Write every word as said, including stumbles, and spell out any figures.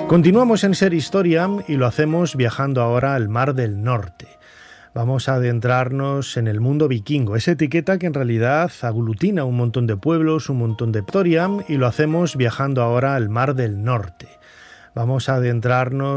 Continuamos en Ser Historia y lo hacemos viajando ahora al Mar del Norte. Vamos a adentrarnos en el mundo vikingo, esa etiqueta que en realidad aglutina un montón de pueblos, un montón de historia, y lo hacemos viajando ahora al Mar del Norte. Vamos a adentrarnos